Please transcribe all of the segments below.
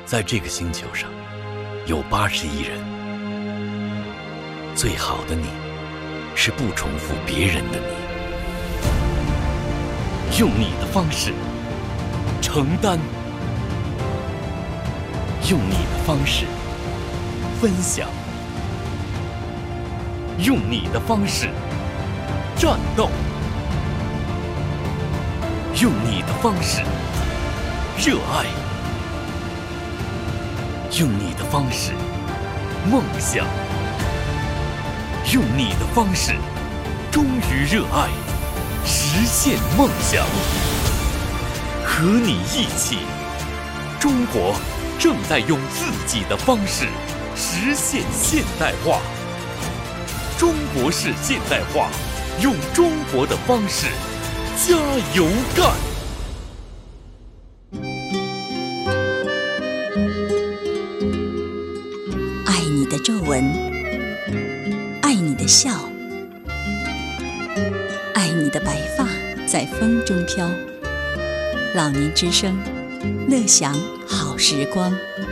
在这个星球上有80亿人，最好的你是不重复别人的你，用你的方式承担，用你的方式分享，用你的方式战斗，用你的方式热爱，用你的方式梦想，用你的方式忠于热爱，实现梦想。和你一起，中国正在用自己的方式实现现代化。中国式现代化，用中国的方式加油干！ 爱你的皱纹，爱你的笑，爱你的白发在风中飘。老年之声，乐享好时光。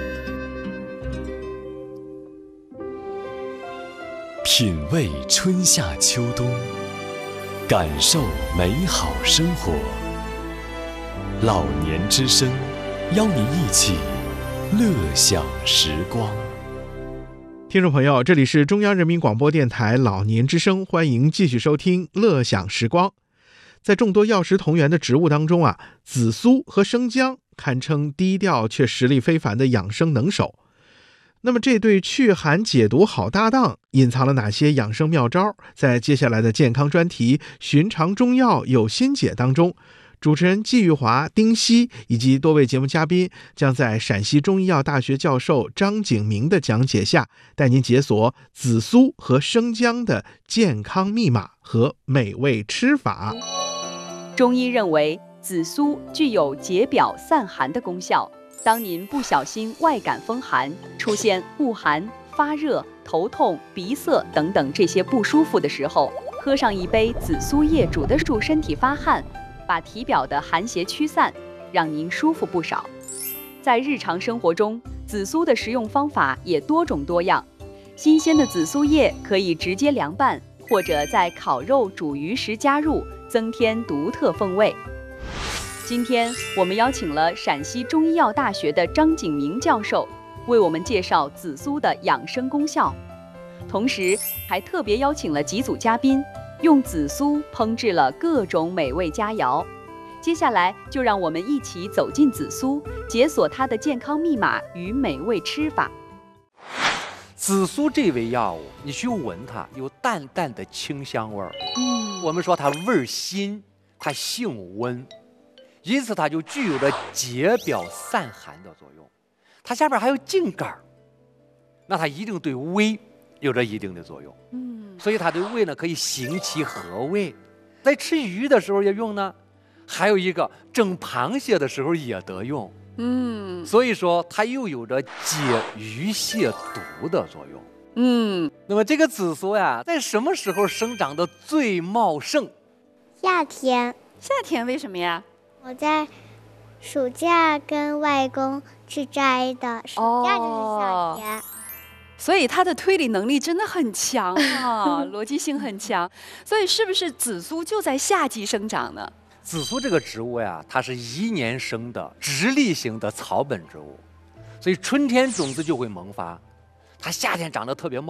品味春夏秋冬，感受美好生活。老年之声，邀您一起乐享时光。 听众朋友，这里是中央人民广播电台老年之声，欢迎继续收听乐享时光。在众多药食同源的植物当中啊，紫苏和生姜堪称低调却实力非凡的养生能手。那么这对祛寒解毒好搭档隐藏了哪些养生妙招？在接下来的健康专题《寻常中药有心解》当中，主持人季玉华、丁希以及多位节目嘉宾将在陕西中医药大学教授张景明的讲解下，带您解锁紫苏和生姜的健康密码和美味吃法。 中医认为，紫苏具有解表散寒的功效。当您不小心外感风寒，出现恶寒、发热、头痛、鼻塞等等这些不舒服的时候，喝上一杯紫苏叶煮的助身体发汗，把体表的寒邪驱散，让您舒服不少。在日常生活中，紫苏的食用方法也多种多样。新鲜的紫苏叶可以直接凉拌，或者在烤肉、煮鱼时加入，增添独特风味。今天我们邀请了陕西中医药大学的张景明教授，为我们介绍紫苏的养生功效，同时还特别邀请了几组嘉宾，用紫苏烹制了各种美味佳肴。接下来就让我们一起走进紫苏，解锁它的健康密码与美味吃法。 紫苏这味药物，你去闻它，有淡淡的清香味儿。我们说它味儿辛，它性温，因此它就具有着解表散寒的作用。它下边还有茎秆儿，那它一定对胃有着一定的作用。所以它对胃呢可以行其和胃，在吃鱼的时候也用呢，还有一个蒸螃蟹的时候也得用。所以说它又有着解鱼泻毒的作用。那么这个紫苏呀，在什么时候生长的最茂盛？ 夏天。 夏天为什么呀？ 我在暑假跟外公去摘的，暑假就是夏天。 所以他的推理能力真的很强啊，逻辑性很强。所以是不是紫苏就在夏季生长呢？ 紫苏这个植物呀，它是1年生的直立型的草本植物，所以春天种子就会萌发，它夏天长得特别茂。